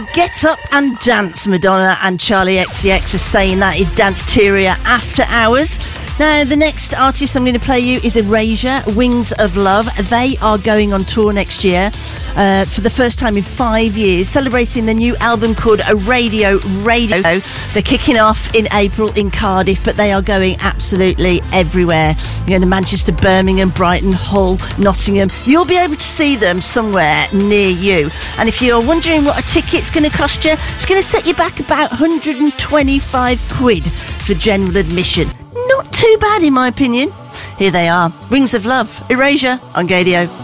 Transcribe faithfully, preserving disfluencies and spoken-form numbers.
Get up and dance. Madonna and Charlie X C X are saying that is Danceteria After Hours. Now, the next artist I'm going to play you is Erasure, Wings of Love. They are going on tour next year uh, for the first time in five years, celebrating the new album called A Radio Radio. They're kicking off in April in Cardiff, but they are going absolutely everywhere. You're going to Manchester, Birmingham, Brighton, Hull, Nottingham. You'll be able to see them somewhere near you. And if you're wondering what a ticket's going to cost you, it's going to set you back about one hundred twenty-five quid for general admission. Not too bad, in my opinion. Here they are, Wings of Love, Erasure on Gadio.